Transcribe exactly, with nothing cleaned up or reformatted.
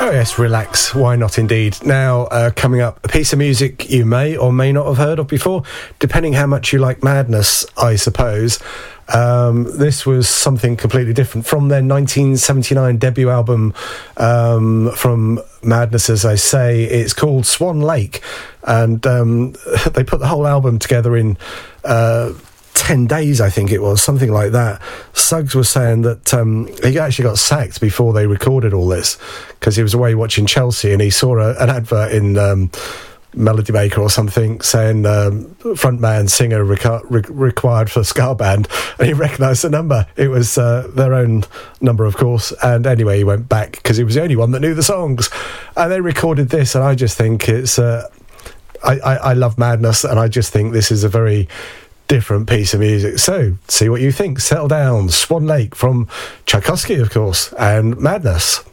Oh yes, relax. Why not indeed? Now, uh, coming up, a piece of music you may or may not have heard of before, depending how much you like Madness, I suppose. Um, this was something completely different from their nineteen seventy-nine debut album um, from Madness, as I say. It's called Swan Lake, and um, they put the whole album together in uh, ten days, I think it was, something like that. Suggs was saying that um, he actually got sacked before they recorded all this, because he was away watching Chelsea and he saw a, an advert in um, Melody Maker or something saying um, frontman, singer reca- re- required for Ska Band, and he recognised the number. It was uh, their own number, of course, and anyway, he went back because he was the only one that knew the songs. And they recorded this, and I just think it's... Uh, I, I, I love Madness, and I just think this is a very different piece of music. So, see what you think. Settle Down, Swan Lake from Tchaikovsky, of course, and Madness.